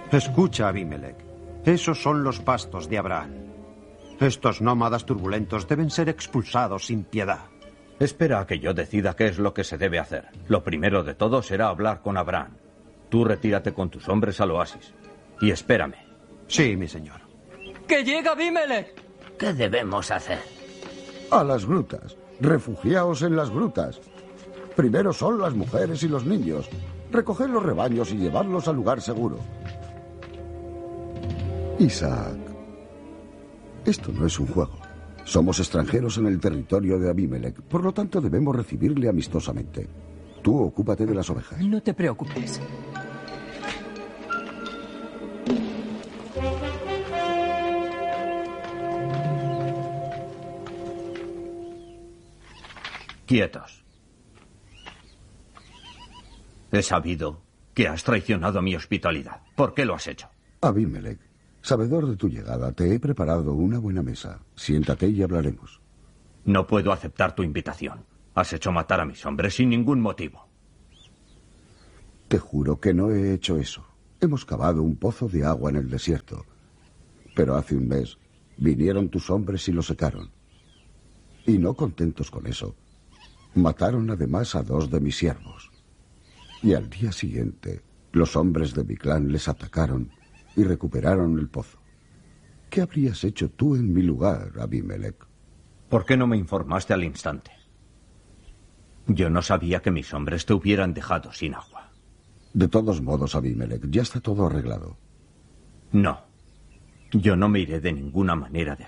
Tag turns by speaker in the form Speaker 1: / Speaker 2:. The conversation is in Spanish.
Speaker 1: Escucha, Abimelech. Esos son los pastos de Abraham. Estos nómadas turbulentos deben ser expulsados sin piedad.
Speaker 2: Espera a que yo decida qué es lo que se debe hacer. Lo primero de todo será hablar con Abraham. Tú retírate con tus hombres al oasis. Y espérame.
Speaker 1: Sí, mi señor.
Speaker 3: ¡Que llega Abimelech!
Speaker 4: ¿Qué debemos hacer?
Speaker 5: A las grutas. Refugiaos en las grutas. Primero son las mujeres y los niños. Recoged los rebaños y llevadlos al lugar seguro. Isaac, esto no es un juego. Somos extranjeros en el territorio de Abimelech, por lo tanto debemos recibirle amistosamente. Tú ocúpate de las ovejas.
Speaker 3: No te preocupes.
Speaker 2: Quietos. He sabido que has traicionado mi hospitalidad. ¿Por qué lo has hecho?
Speaker 5: Abimelech, sabedor de tu llegada, te he preparado una buena mesa. Siéntate y hablaremos.
Speaker 2: No puedo aceptar tu invitación. Has hecho matar a mis hombres sin ningún motivo.
Speaker 5: Te juro que no he hecho eso. Hemos cavado un pozo de agua en el desierto. Pero hace un mes vinieron tus hombres y lo secaron. Y no contentos con eso, mataron además a 2 de mis siervos. Y al día siguiente, los hombres de mi clan les atacaron y recuperaron el pozo. ¿Qué habrías hecho tú en mi lugar, Abimelech?
Speaker 2: ¿Por qué no me informaste al instante? Yo no sabía que mis hombres te hubieran dejado sin agua.
Speaker 5: De todos modos, Abimelech, ya está todo arreglado.
Speaker 2: No. Yo no me iré de ninguna manera de aquí.